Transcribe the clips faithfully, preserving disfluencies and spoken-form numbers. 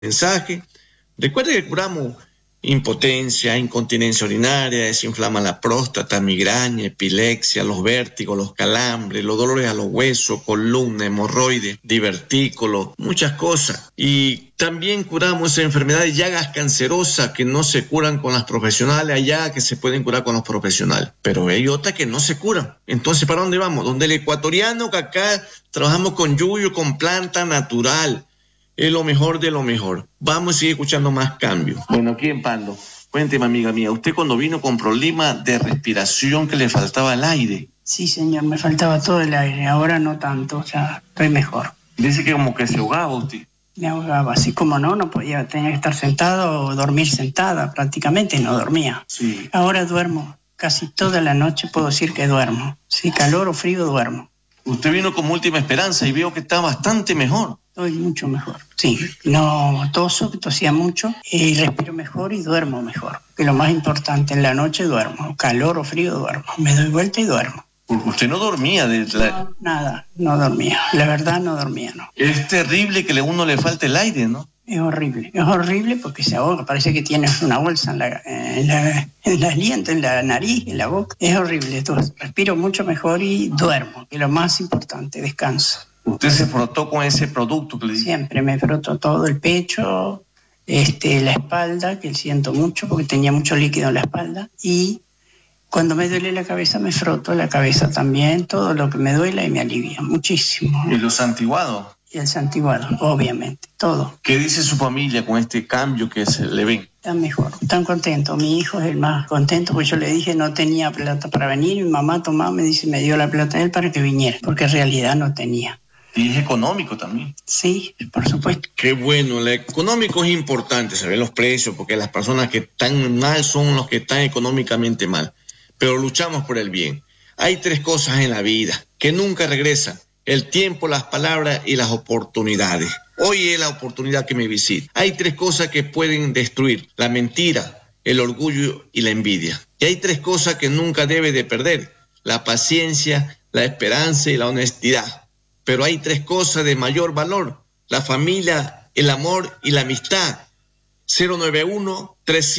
mensaje. Recuerde que curamos impotencia, incontinencia urinaria, desinflama la próstata, migraña, epilepsia, los vértigos, los calambres, los dolores a los huesos, columna, hemorroides, divertículos, muchas cosas. Y también curamos enfermedades, llagas cancerosas que no se curan con las profesionales, hay llagas que se pueden curar con los profesionales, pero hay otras que no se curan. Entonces, ¿para dónde vamos? Donde el ecuatoriano, que acá trabajamos con yuyo, con planta natural, es lo mejor de lo mejor. Vamos a seguir escuchando más cambios. Bueno, aquí en Pando, cuénteme, amiga mía, usted cuando vino con problemas de respiración que le faltaba el aire. Sí, señor, me faltaba todo el aire, ahora no tanto, ya estoy mejor. Dice que como que se ahogaba usted. Me ahogaba, así como no, no podía, tenía que estar sentado o dormir sentada, prácticamente no dormía. Sí. Ahora duermo, casi toda la noche puedo decir que duermo. Si calor o frío, duermo. Usted vino como última esperanza y veo que está bastante mejor. Estoy mucho mejor, sí. No toso, tosía mucho, y respiro mejor y duermo mejor. Que lo más importante, en la noche duermo, calor o frío duermo. Me doy vuelta y duermo. Porque usted no dormía. De la... No, nada, no dormía. La verdad no dormía, no. Es terrible que a uno le falte el aire, ¿no? Es horrible, es horrible porque se ahoga, parece que tienes una bolsa en la, en la, en la aliento, en la nariz, en la boca. Es horrible, entonces respiro mucho mejor y duermo, que es lo más importante, descanso. ¿Usted se frotó con ese producto que le dije? Siempre me froto todo el pecho, este, la espalda, que siento mucho porque tenía mucho líquido en la espalda, y cuando me duele la cabeza me froto la cabeza también, todo lo que me duele y me alivia muchísimo. ¿Y los santiguados? Y el santiguado, obviamente, todo. ¿Qué dice su familia con este cambio que se le ven? Están mejor, están contentos. Mi hijo es el más contento, porque yo le dije no tenía plata para venir, y mi mamá tomaba, me dice, me dio la plata a él para que viniera, porque en realidad no tenía. Y es económico también. Sí, por supuesto. Qué bueno, el económico es importante, saber los precios, porque las personas que están mal son los que están económicamente mal. Pero luchamos por el bien. Hay tres cosas en la vida que nunca regresan: el tiempo, las palabras y las oportunidades. Hoy es la oportunidad que me visita. Hay tres cosas que pueden destruir: la mentira, el orgullo y la envidia. Y hay tres cosas que nunca debe de perder: la paciencia, la esperanza y la honestidad. Pero hay tres cosas de mayor valor: la familia, el amor y la amistad. cero nueve uno, tres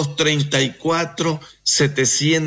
tres cuatro, siete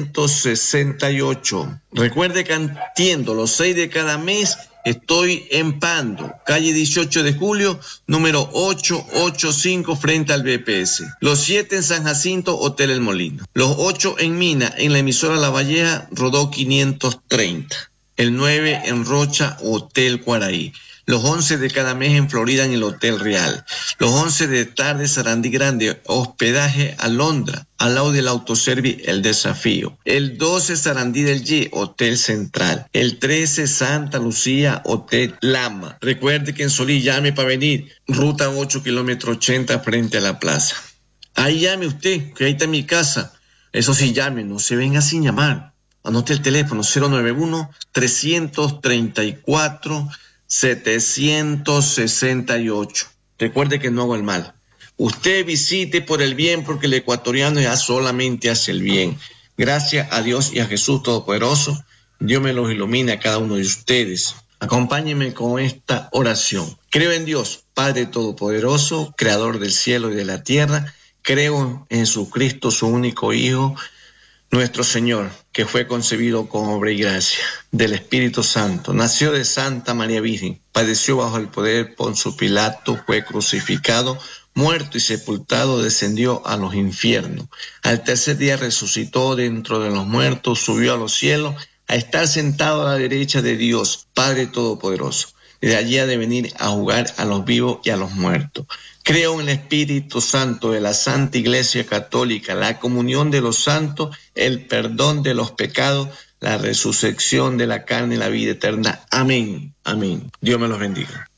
seis ocho. Recuerde que entiendo, los seis de cada mes estoy en Pando, calle dieciocho de julio, número ochocientos ochenta y cinco, frente al B P S. Los siete en San Jacinto, Hotel El Molino. Los ocho en Mina, en la emisora La Valleja, Rodó quinientos treinta. El nueve en Rocha, Hotel Cuaraí. Los once de cada mes en Florida, en el Hotel Real. Los once de tarde, Sarandí Grande, hospedaje Alondra, al lado del autoservice El Desafío. El doce, Sarandí del Ye, Hotel Central. El trece, Santa Lucía, Hotel Lama. Recuerde que en Solí llame para venir. Ruta ocho, kilómetro ochenta, frente a la plaza. Ahí llame usted, que ahí está mi casa. Eso sí, llame, no se venga sin llamar. Anote el teléfono cero nueve uno, tres tres cuatro, siete seis ocho. Recuerde que no hago el mal. Usted visite por el bien, porque el ecuatoriano ya solamente hace el bien. Gracias a Dios y a Jesús Todopoderoso, Dios me los ilumine a cada uno de ustedes. Acompáñenme con esta oración. Creo en Dios, Padre Todopoderoso, Creador del cielo y de la tierra. Creo en Jesucristo, su único Hijo, nuestro Señor, que fue concebido con obra y gracia del Espíritu Santo, nació de Santa María Virgen, padeció bajo el poder de Poncio Pilato, fue crucificado, muerto y sepultado, descendió a los infiernos. Al tercer día resucitó dentro de los muertos, subió a los cielos, a estar sentado a la derecha de Dios, Padre Todopoderoso. De allí ha de venir a jugar a los vivos y a los muertos. Creo en el Espíritu Santo de la Santa Iglesia Católica, la comunión de los santos, el perdón de los pecados, la resurrección de la carne y la vida eterna. Amén. Amén. Dios me los bendiga.